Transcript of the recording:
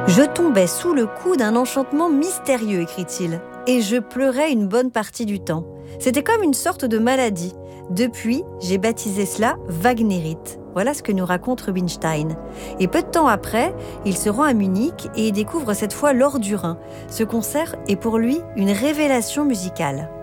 Je tombais sous le coup d'un enchantement mystérieux, écrit-il, et je pleurais une bonne partie du temps. C'était comme une sorte de maladie. Depuis, j'ai baptisé cela Wagnerite. Voilà ce que nous raconte Rubinstein. Et peu de temps après, il se rend à Munich et y découvre cette fois l'Or du Rhin. Ce concert est pour lui une révélation musicale.